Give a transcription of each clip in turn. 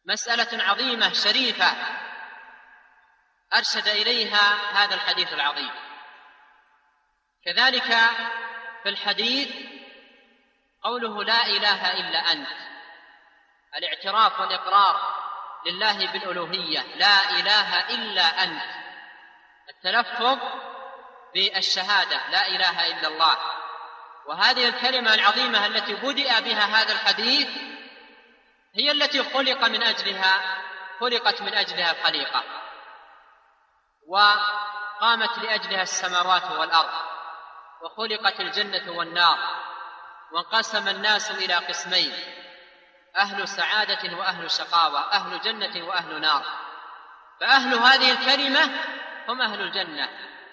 مسألة عظيمة شريفة أرشد إليها هذا الحديث العظيم. كذلك في الحديث قوله لا إله إلا أنت، الاعتراف والإقرار لله بالألوهية، لا إله إلا أنت، التلفظ بالشهادة لا إله إلا الله. وهذه الكلمة العظيمة التي بدأ بها هذا الحديث هي التي خلقت من أجلها الخليقة، وقامت لأجلها السماوات والأرض، وخلقت الجنة والنار، وانقسم الناس إلى قسمين: أهل سعادة وأهل شقاوة، أهل جنة وأهل نار. فأهل هذه الكلمة هم أهل الجنة،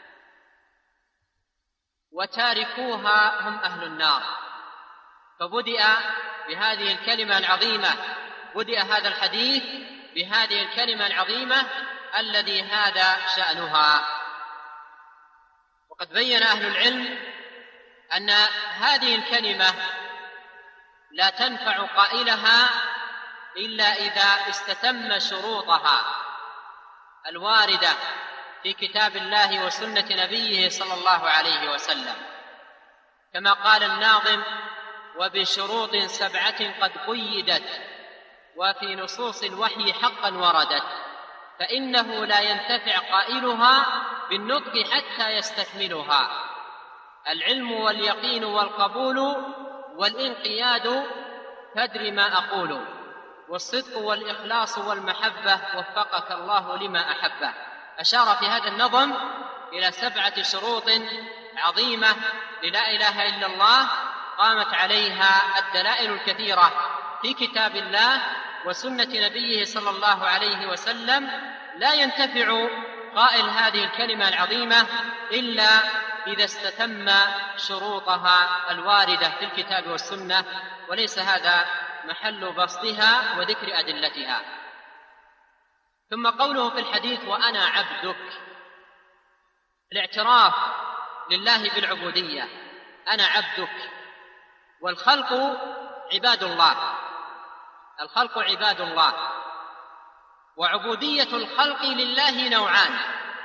وتاركوها هم أهل النار. فبدأ بهذه الكلمة العظيمة، بدأ هذا الحديث بهذه الكلمة العظيمة الذي هذا شأنها. وقد بين أهل العلم أن هذه الكلمة لا تنفع قائلها إلا إذا استتم شروطها الواردة في كتاب الله وسنة نبيه صلى الله عليه وسلم، كما قال الناظم: وبشروط 7 قد قيدت وفي نصوص الوحي حقا وردت، فإنه لا ينتفع قائلها بالنطق حتى يستكملها: العلم واليقين والقبول والانقياد، فادر ما أقول، والصدق والإخلاص والمحبة، وفقك الله لما أحبه. أشار في هذا النظم إلى 7 شروط عظيمة للا إله إلا الله قامت عليها الدلائل الكثيرة في كتاب الله وسنة نبيه صلى الله عليه وسلم. لا ينتفع قائل هذه الكلمة العظيمة إلا إذا استتم شروطها الواردة في الكتاب والسنة، وليس هذا محل بسطها وذكر أدلتها. ثم قوله في الحديث: وأنا عبدك، الاعتراف لله بالعبودية، أنا عبدك. والخلق عباد الله، الخلق عباد الله، وعبودية الخلق لله نوعان: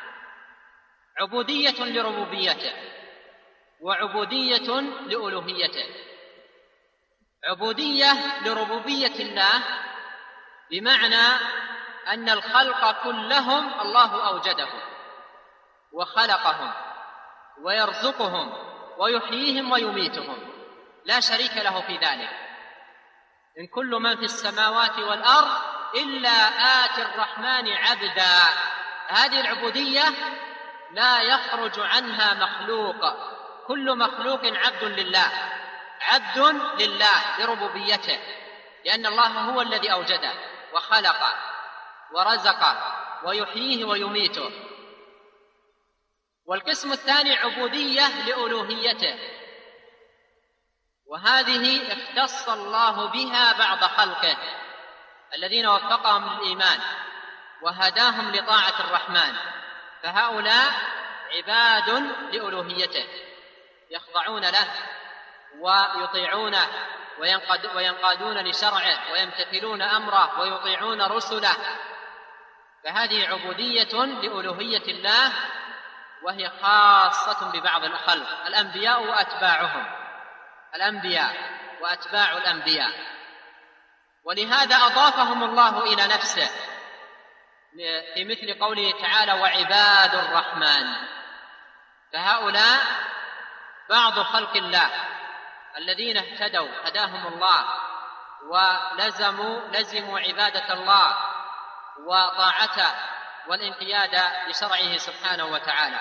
عبودية لربوبيته وعبودية لألوهيته. عبودية لربوبية الله بمعنى أن الخلق كلهم الله أوجدهم وخلقهم ويرزقهم ويحييهم ويميتهم، لا شريك له في ذلك. إن كل من في السماوات والأرض إلا آتي الرحمن عبدا. هذه العبودية لا يخرج عنها مخلوق، كل مخلوق عبد لله، عبد لله لربوبيته، لأن الله هو الذي أوجده وخلقه ورزقه ويحييه ويميته. والقسم الثاني عبودية لألوهيته، وهذه اختص الله بها بعض خلقه الذين وفقهم للإيمان وهداهم لطاعة الرحمن، فهؤلاء عباد لألوهيته، يخضعون له ويطيعونه وينقادون لشرعه ويمتثلون أمره ويطيعون رسله. فهذه عبودية لألوهية الله، وهي خاصة ببعض الخلق: الأنبياء وأتباعهم، الأنبياء وأتباع الأنبياء. ولهذا أضافهم الله إلى نفسه في مثل قوله تعالى: وعباد الرحمن. فهؤلاء بعض خلق الله الذين اهتدوا هداهم الله ولزموا عبادة الله وطاعته والانقياد لشرعه سبحانه وتعالى.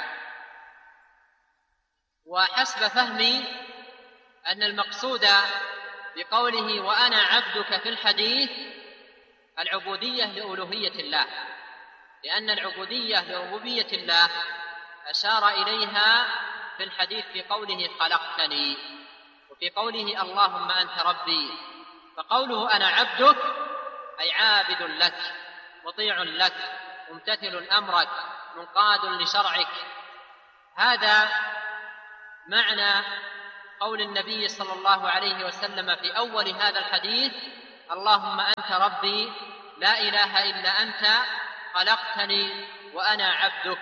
وحسب فهمي أن المقصود بقوله وأنا عبدك في الحديث العبودية لألوهية الله، لأن العبودية لربوبية الله أشار إليها في الحديث في قوله خلقتني، وفي قوله اللهم أنت ربي. فقوله أنا عبدك أي عابد لك، مطيع لك، ممتثل أمرك، منقاد لشرعك. هذا معنى قول النبي صلى الله عليه وسلم في أول هذا الحديث: اللهم أنت ربي لا إله إلا أنت خلقتني وأنا عبدك.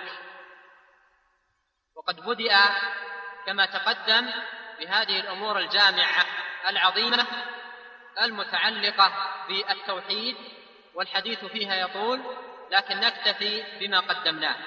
وقد بدأ كما تقدم بهذه الأمور الجامعة العظيمة المتعلقة بالتوحيد، والحديث فيها يطول، لكن نكتفي بما قدمناه.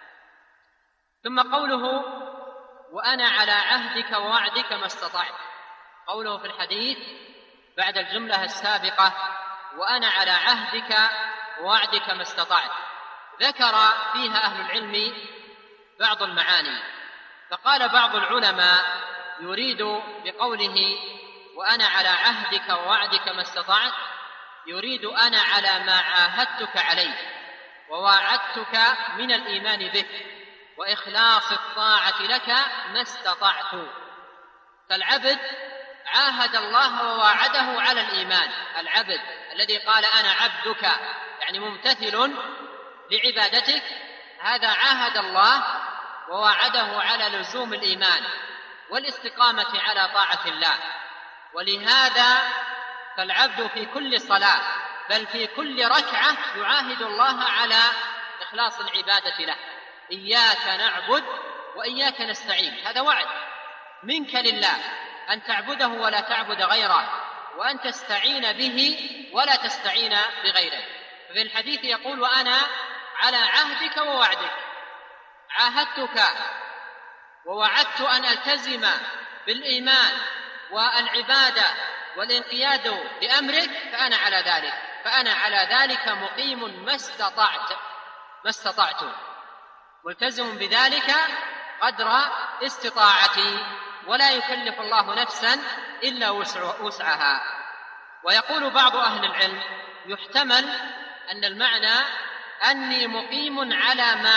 ثم قوله وأنا على عهدك ووعدك ما استطعت، قوله في الحديث بعد الجملة السابقة وأنا على عهدك ووعدك ما استطعت، ذكر فيها أهل العلم بعض المعاني. فقال بعض العلماء يريد بقوله وأنا على عهدك ووعدك ما استطعت، يريد أنا على ما عاهدتك عليه وواعدتك من الإيمان بك وإخلاص الطاعة لك ما استطعت. فالعبد عاهد الله وواعده على الإيمان، العبد الذي قال أنا عبدك يعني ممتثل لعبادتك، هذا عاهد الله وواعده على لزوم الإيمان والاستقامة على طاعة الله. ولهذا فالعبد في كل صلاة بل في كل ركعة يعاهد الله على إخلاص العبادة له، إياك نعبد وإياك نستعين، هذا وعد منك لله أن تعبده ولا تعبد غيره، وأن تستعين به ولا تستعين بغيره. ففي الحديث يقول وأنا على عهدك ووعدك، عاهدتك ووعدت أن ألتزم بالإيمان والعبادة والانقياد لأمرك، فأنا على ذلك مقيم ما استطعت، ملتزم بذلك قدر استطاعتي، ولا يكلف الله نفسا إلا وسعها. ويقول بعض أهل العلم يحتمل أن المعنى أني مقيم على ما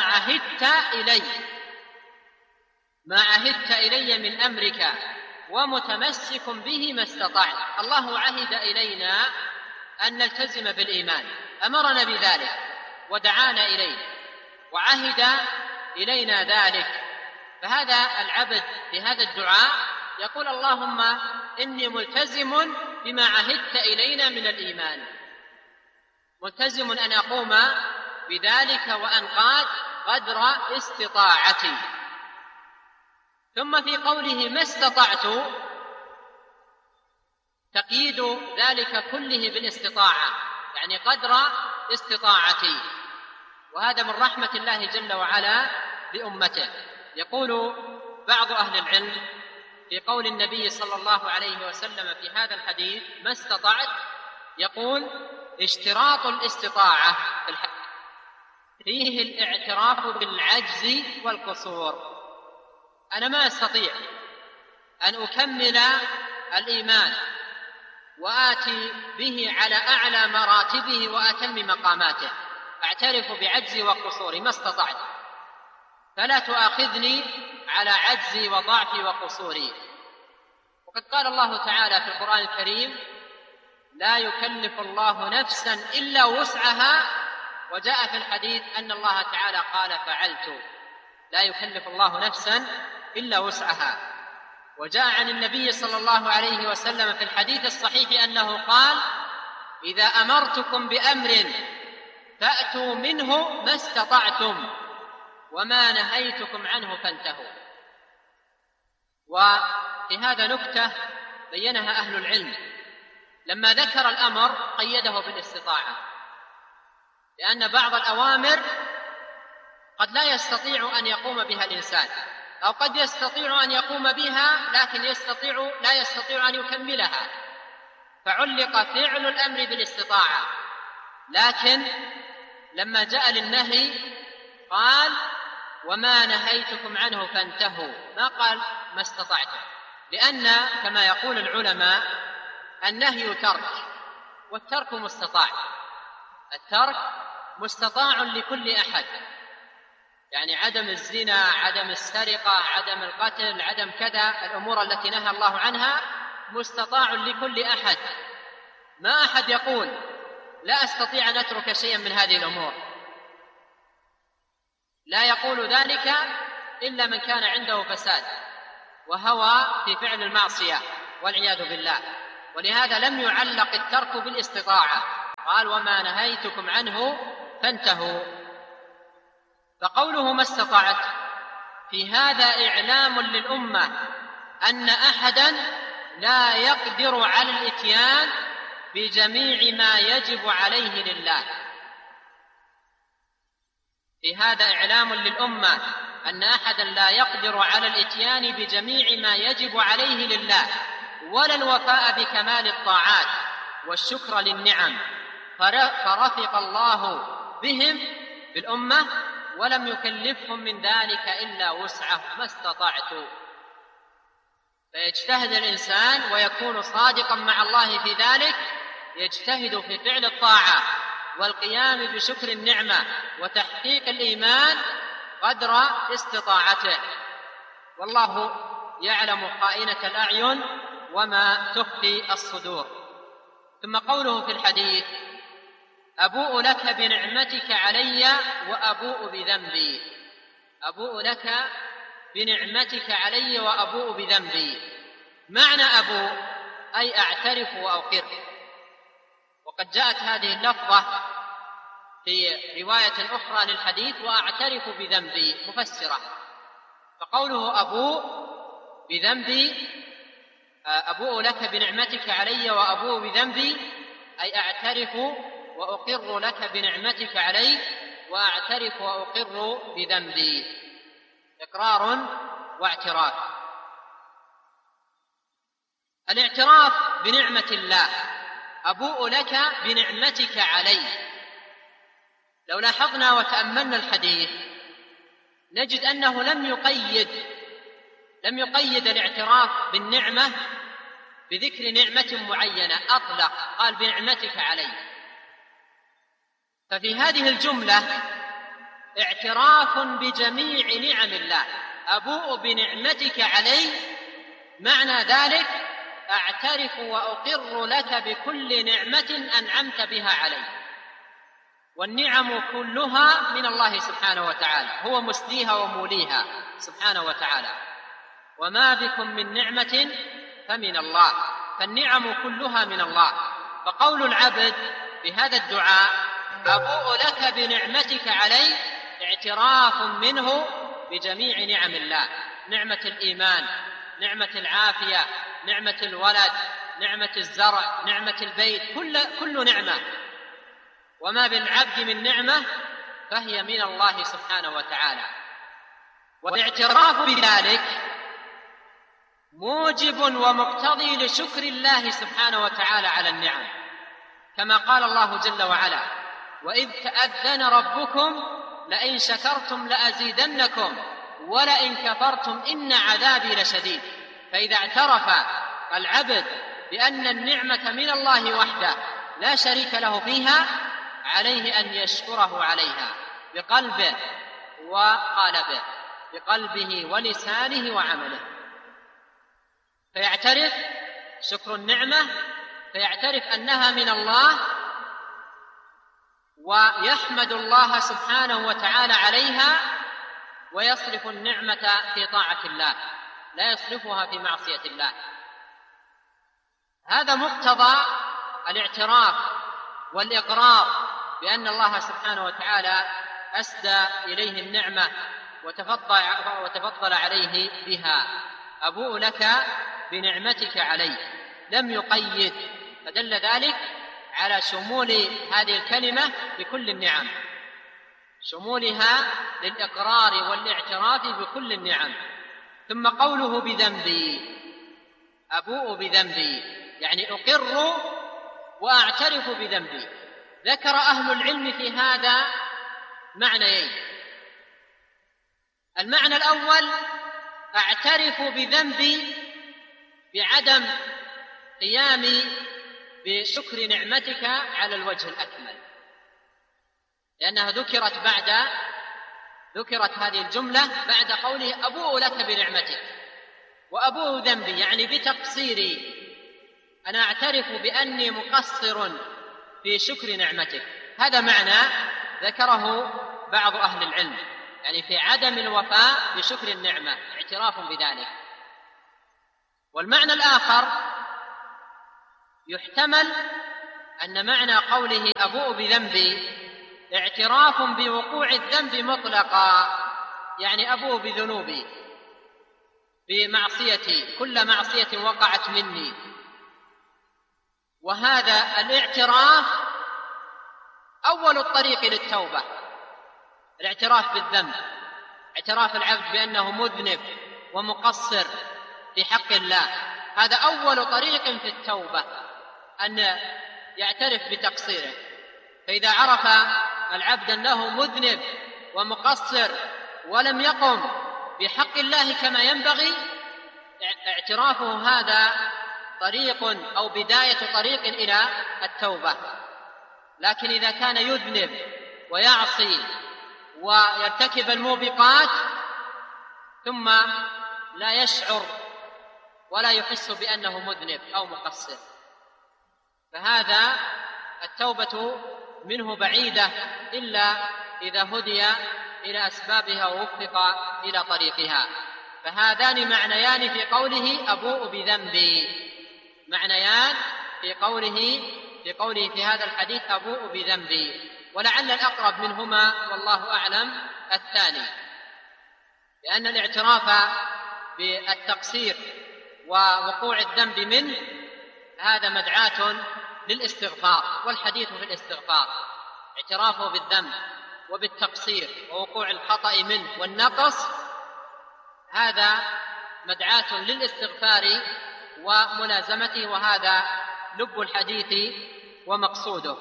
عهدت إلي من أمرك ومتمسك به ما استطعت. الله عهد إلينا أن نلتزم بالإيمان، أمرنا بذلك ودعانا إليه وعهد إلينا ذلك. فهذا العبد في هذا الدعاء يقول اللهم إني ملتزم بما عهدت إلينا من الإيمان، ملتزم أن أقوم بذلك وأنقاد قدر استطاعتي. ثم في قوله ما استطعت تقييد ذلك كله بالاستطاعة، يعني قدر استطاعتي، وهذا من رحمة الله جل وعلا بأمته. يقول بعض أهل العلم في قول النبي صلى الله عليه وسلم في هذا الحديث ما استطعت، يقول اشتراط الاستطاعة فيه الاعتراف بالعجز والقصور. أنا ما أستطيع أن أكمل الإيمان وآتي به على أعلى مراتبه وأتم مقاماته، أعترف بعجزي وقصوري ما استطعت، فلا تؤاخذني على عجزي وضعفي وقصوري. وقد قال الله تعالى في القرآن الكريم لا يكلف الله نفسا إلا وسعها، وجاء في الحديث أن الله تعالى قال فعلت، لا يكلف الله نفسا إلا وسعها. وجاء عن النبي صلى الله عليه وسلم في الحديث الصحيح أنه قال إذا أمرتكم بأمر فأتوا منه ما استطعتم وما نهيتكم عنه فانتهوا. وفي هذا نكتة بينها أهل العلم، لما ذكر الأمر قيده بالاستطاعة، لأن بعض الأوامر قد لا يستطيع أن يقوم بها الإنسان، أو قد يستطيع أن يقوم بها لكن لا يستطيع أن يكملها، فعلق فعل الأمر بالاستطاعة. لكن لما جاء للنهي قال وما نهيتكم عنه فانتهوا، ما قال ما استطعتم، لأن كما يقول العلماء النهي ترك، والترك مستطاع، الترك مستطاع لكل أحد، يعني عدم الزنا، عدم السرقة، عدم القتل، عدم كذا، الأمور التي نهى الله عنها مستطاع لكل أحد. ما أحد يقول لا أستطيع أن أترك شيئا من هذه الأمور، لا يقول ذلك إلا من كان عنده فساد وهوى في فعل المعصية والعياذ بالله. ولهذا لم يعلق الترك بالاستطاعة، قال وما نهيتكم عنه فانتهوا. فقوله ما استطعت في هذا إعلام للأمة أن أحدا لا يقدر على الإتيان بجميع ما يجب عليه لله. في هذا إعلام للأمة أن أحدا لا يقدر على الإتيان بجميع ما يجب عليه لله ولا الوفاء بكمال الطاعات والشكر للنعم، فرفق الله بهم بالأمة ولم يكلفهم من ذلك إلا وسعه ما استطعت. فيجتهد الإنسان ويكون صادقا مع الله في ذلك، يجتهد في فعل الطاعة والقيام بشكر النعمة وتحقيق الإيمان قدر استطاعته، والله يعلم خائنة الأعين وما تخفي الصدور. ثم قوله في الحديث أبوء لك بنعمتك علي وأبوء بذنبي. أبوء لك بنعمتك علي وأبوء بذنبي. معنى أبوء أي أعترف وأقر، وقد جاءت هذه اللفظة في رواية أخرى للحديث وأعترف بذنبي مفسرة. فقوله أبوء بذنبي، أبوء لك بنعمتك علي وأبوء بذنبي، أي أعترف وأقر لك بنعمتك علي وأعترف وأقر بذنبي، إقرار واعتراف. الاعتراف بنعمة الله، أبوء لك بنعمتك علي. لو لاحظنا وتأملنا الحديث نجد أنه لم يقيد الاعتراف بالنعمة بذكر نعمة معينة، أطلق قال بنعمتك علي. ففي هذه الجملة اعتراف بجميع نعم الله. أبوء بنعمتك علي معنى ذلك أعترف وأقر لك بكل نعمة أنعمت بها علي، والنعم كلها من الله سبحانه وتعالى، هو مسديها وموليها سبحانه وتعالى، وما بكم من نعمة فمن الله، فالنعم كلها من الله. فقول العبد في هذا الدعاء أبوء لك بنعمتك علي اعتراف منه بجميع نعم الله، نعمة الإيمان، نعمة العافية، نعمة الولد، نعمة الزرع، نعمة البيت، كل نعمة، وما بالعبد من نعمة فهي من الله سبحانه وتعالى. والاعتراف بذلك موجب ومقتضي لشكر الله سبحانه وتعالى على النعم، كما قال الله جل وعلا وإذ تأذن ربكم لئن شكرتم لأزيدنكم ولئن كفرتم إن عذابي لشديد. فإذا اعترف العبد بأن النعمة من الله وحده لا شريك له فيها عليه أن يشكره عليها بقلبه وقالبه، بقلبه ولسانه وعمله. فيعترف شكر النعمة، فيعترف أنها من الله ويحمد الله سبحانه وتعالى عليها، ويصرف النعمة في طاعة الله لا يصرفها في معصية الله. هذا مقتضى الاعتراف والإقرار بأن الله سبحانه وتعالى أسدى إليه النعمة وتفضل عليه بها. أبوء لك بنعمتك علي، لم يقيد، فدل ذلك على شمول هذه الكلمة بكل النعم، شمولها للإقرار والاعتراف بكل النعم. ثم قوله بذنبي، أبوء بذنبي يعني أقر وأعترف بذنبي. ذكر أهل العلم في هذا معنيين. المعنى الأول أعترف بذنبي بعدم قيامي بشكر نعمتك على الوجه الأكمل، لأنها ذكرت هذه الجملة بعد قوله أبوء لك بنعمتك، وأبوء ذنبي يعني بتقصيري، أنا أعترف بأني مقصر في شكر نعمتك. هذا معنى ذكره بعض أهل العلم، يعني في عدم الوفاء بشكر النعمة، اعتراف بذلك. والمعنى الآخر يحتمل أن معنى قوله أبوء بذنبي اعتراف بوقوع الذنب مطلقا، يعني أبوء بذنوبي، بمعصيتي، كل معصية وقعت مني. وهذا الاعتراف أول الطريق للتوبة، الاعتراف بالذنب، اعتراف العبد بأنه مذنب ومقصر في حق الله، هذا أول طريق في التوبة، أن يعترف بتقصيره. فإذا عرف العبد أنه مذنب ومقصر ولم يقم بحق الله كما ينبغي، اعترافه هذا طريق أو بداية طريق إلى التوبة. لكن إذا كان يذنب ويعصي ويرتكب الموبقات ثم لا يشعر ولا يحس بأنه مذنب أو مقصر، فهذا التوبة منه بعيدة إلا إذا هدي إلى أسبابها ووفق إلى طريقها. فهذان معنيان في قوله أبوء بذنبي، معنيان في قوله في هذا الحديث أبوء بذنبي، ولعل الأقرب منهما والله أعلم الثاني، لأن الاعتراف بالتقصير ووقوع الذنب منه هذا مدعاة للاستغفار، والحديث في الاستغفار، اعترافه بالذنب وبالتقصير ووقوع الخطأ منه والنقص، هذا مدعاة للاستغفار وملازمته، وهذا لب الحديث ومقصوده.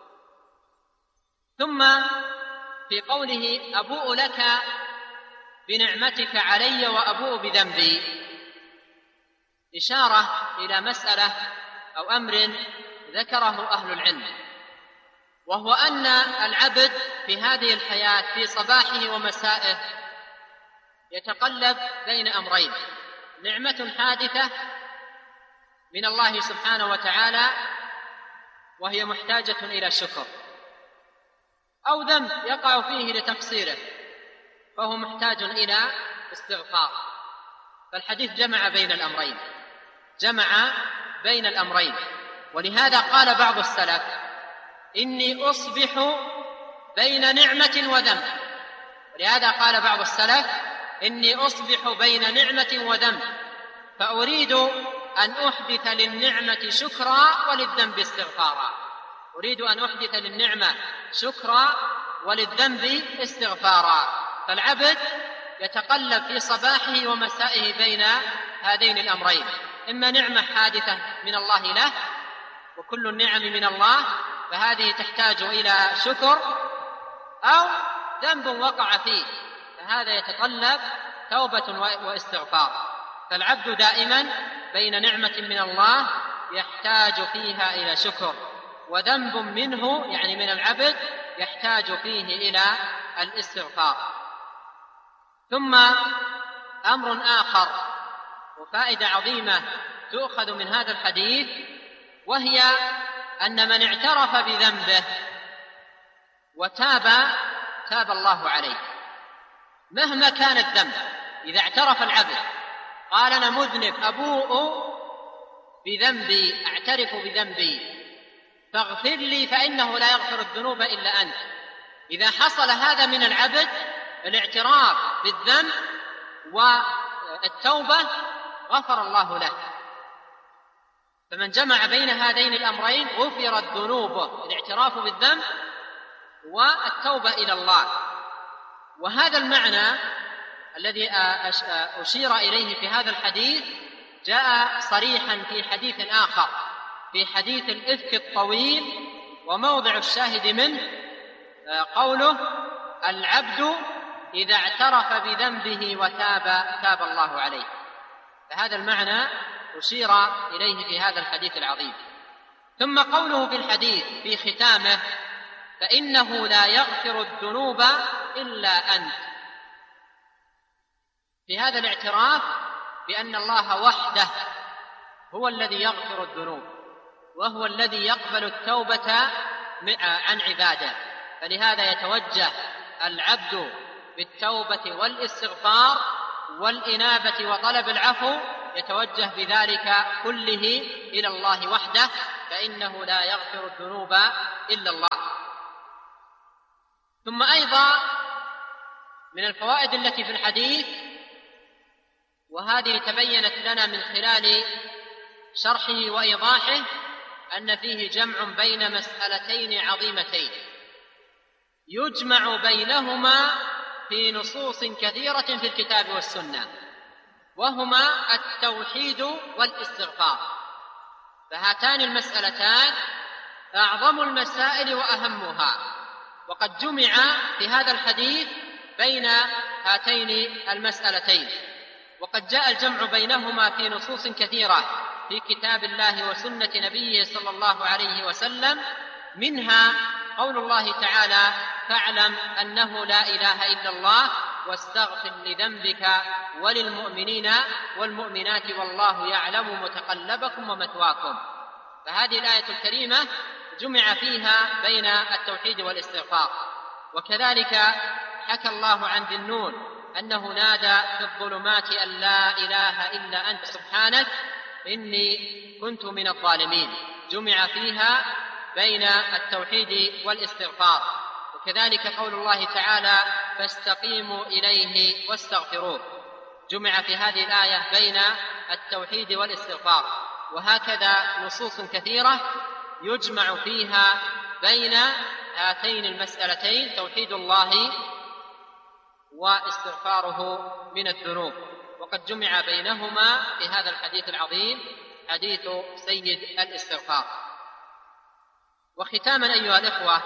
ثم في قوله أبوء لك بنعمتك علي وأبوء بذنبي إشارة إلى مسألة أو أمر ذكره أهل العلم، وهو أن العبد في هذه الحياة في صباحه ومسائه يتقلب بين أمرين: نعمة حادثة من الله سبحانه وتعالى وهي محتاجة إلى شكر، أو ذنب يقع فيه لتقصيره فهو محتاج إلى استغفار. فالحديث جمع بين الأمرين، ولهذا قال بعض السلف: إني أصبح بين نعمة وذنب. ولهذا قال بعض السلف: إني أصبح بين نعمة وذنب، فأريد أن أحدث للنعمة شكرا وللذنب استغفارا. أريد أن أحدث للنعمة شكرا وللذنب استغفارا. فالعبد يتقلب في صباحه ومسائه بين هذين الأمرين: إما نعمة حادثة من الله له، وكل النعم من الله فهذه تحتاج إلى شكر، أو ذنب وقع فيه فهذا يتطلب توبة واستغفار. فالعبد دائما بين نعمة من الله يحتاج فيها إلى شكر، وذنب منه يعني من العبد يحتاج فيه إلى الاستغفار. ثم أمر آخر وفائدة عظيمة تؤخذ من هذا الحديث، وهي أن من اعترف بذنبه تاب الله عليه مهما كان الذنب. إذا اعترف العبد قال: أنا مذنب، أبوء بذنبي، أعترف بذنبي، فاغفر لي فإنه لا يغفر الذنوب إلا أنت. إذا حصل هذا من العبد، الاعتراف بالذنب والتوبة، غفر الله له. فمن جمع بين هذين الأمرين غفرت ذنوبه، الاعتراف بالذنب والتوبة إلى الله. وهذا المعنى الذي أشير إليه في هذا الحديث جاء صريحا في حديث آخر، في حديث الإفك الطويل، وموضع الشاهد منه قوله: العبد إذا اعترف بذنبه تاب الله عليه. فهذا المعنى أشير إليه في هذا الحديث العظيم. ثم قوله في الحديث في ختامه: فإنه لا يغفر الذنوب إلا أنت. في هذا الاعتراف بأن الله وحده هو الذي يغفر الذنوب، وهو الذي يقبل التوبة عن عباده، فلهذا يتوجه العبد بالتوبة والاستغفار والإنابة وطلب العفو، يتوجه بذلك كله إلى الله وحده فإنه لا يغفر الذنوب إلا الله. ثم أيضا من الفوائد التي في الحديث، وهذه تبينت لنا من خلال شرحه وإيضاحه، أن فيه جمع بين مسألتين عظيمتين يجمع بينهما في نصوص كثيرة في الكتاب والسنة، وهما التوحيد والاستغفار. فهاتان المسألتان أعظم المسائل وأهمها، وقد جمع في هذا الحديث بين هاتين المسألتين، وقد جاء الجمع بينهما في نصوص كثيرة في كتاب الله وسنة نبيه صلى الله عليه وسلم، منها قول الله تعالى: فاعلم أنه لا إله إلا الله واستغفر لذنبك وللمؤمنين والمؤمنات والله يعلم متقلبكم ومثواكم. فهذه الآية الكريمة جمع فيها بين التوحيد والاستغفار. وكذلك حكى الله عن ذي النون أنه نادى في الظلمات أن لا إله إلا أنت سبحانك إني كنت من الظالمين، جمع فيها بين التوحيد والاستغفار. وكذلك قول الله تعالى: فاستقيموا إليه واستغفروه، جمع في هذه الآية بين التوحيد والاستغفار. وهكذا نصوص كثيرة يجمع فيها بين هاتين المسألتين، توحيد الله واستغفاره من الذنوب. وقد جمع بينهما في هذا الحديث العظيم، حديث سيد الاستغفار. وختاما أيها الإخوة،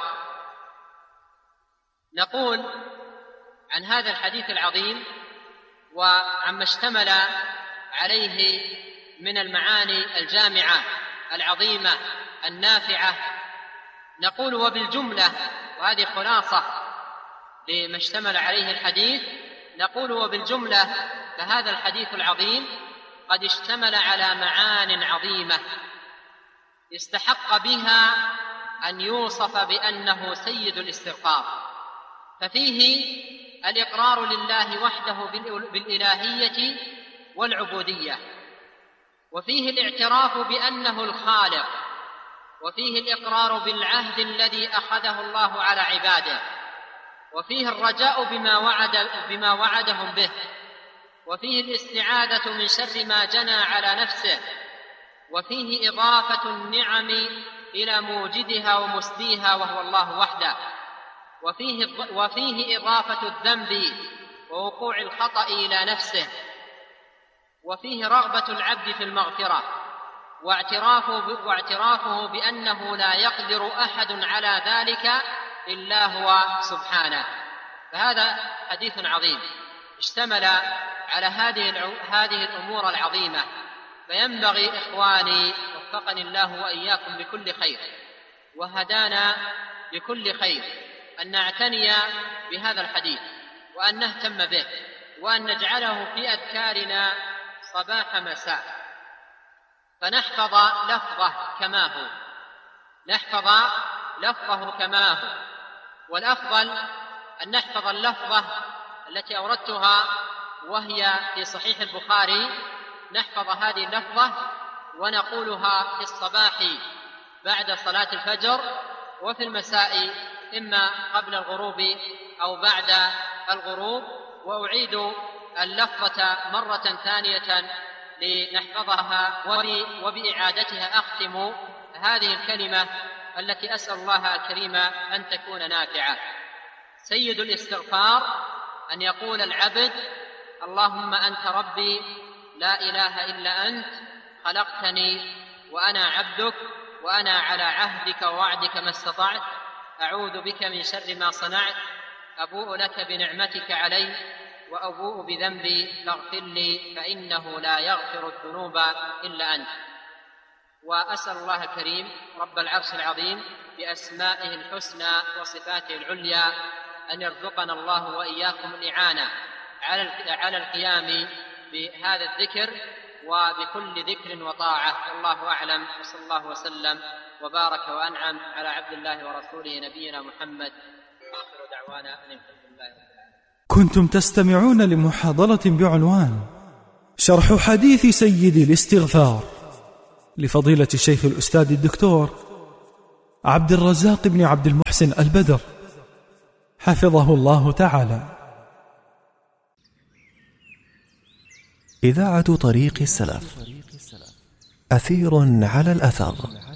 نقول عن هذا الحديث العظيم وعما اشتمل عليه من المعاني الجامعة العظيمة النافعة، نقول وبالجملة، وهذه خلاصة لما اشتمل عليه الحديث، نقول وبالجملة فهذا الحديث العظيم قد اشتمل على معان عظيمة استحق بها أن يوصف بأنه سيد الاستغفار. ففيه الإقرار لله وحده بالإلهية والعبودية، وفيه الاعتراف بأنه الخالق، وفيه الإقرار بالعهد الذي أخذه الله على عباده، وفيه الرجاء بما وعدهم به، وفيه الاستعاذة من شر ما جنى على نفسه، وفيه إضافة النعم إلى موجدها ومسديها وهو الله وحده، وفيه إضافة الذنب ووقوع الخطأ إلى نفسه، وفيه رغبة العبد في المغفرة، واعترافه بأنه لا يقدر أحد على ذلك إلا هو سبحانه. فهذا حديث عظيم اشتمل على هذه الأمور العظيمة، فينبغي إخواني وفقني الله وإياكم بكل خير وهدانا بكل خير أن نعتني بهذا الحديث، وأن نهتم به، وأن نجعله في أذكارنا صباح مساء، فنحفظ لفظه كما هو، والأفضل أن نحفظ اللفظة التي أوردتها وهي في صحيح البخاري، نحفظ هذه اللفظة ونقولها في الصباح بعد صلاة الفجر، وفي المساء إما قبل الغروب أو بعد الغروب. وأعيد اللفظة مرة ثانية لنحفظها، وبإعادتها أختم هذه الكلمة التي أسأل الله الكريم أن تكون نافعة. سيد الاستغفار أن يقول العبد: اللهم أنت ربي لا إله إلا أنت، خلقتني وأنا عبدك، وأنا على عهدك ووعدك ما استطعت، أعوذ بك من شر ما صنعت، أبوء لك بنعمتك علي وأبوء بذنبي فاغفر لي فإنه لا يغفر الذنوب إلا أنت. وأسأل الله الكريم رب العرش العظيم بأسمائه الحسنى وصفاته العليا أن يرزقنا الله وإياكم الإعانة على القيام بهذا الذكر وبكل ذكر وطاعة. والله أعلم، وصلى الله وسلم وبارك وأنعم على عبد الله ورسوله نبينا محمد. آخر دعوانا أن الحمد لله. كنتم تستمعون لمحاضرة بعنوان شرح حديث سيد الاستغفار لفضيلة الشيخ الأستاذ الدكتور عبد الرزاق بن عبد المحسن البدر حفظه الله تعالى. إذاعة طريق السلف، أثير على الأثر.